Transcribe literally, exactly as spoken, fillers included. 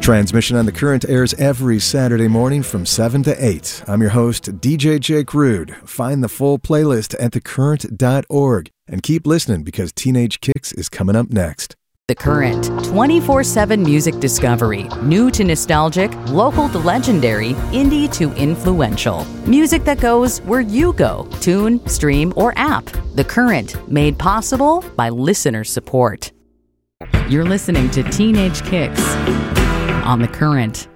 Transmission on The Current airs every Saturday morning from seven to eight. I'm your host, D J Jake Rude. Find the full playlist at the current dot org and keep listening because Teenage Kicks is coming up next. The Current, twenty-four seven music discovery. New to nostalgic, local to legendary, indie to influential. Music that goes where you go. Tune, stream, or app. The Current, made possible by listener support. You're listening to Teenage Kicks on The Current.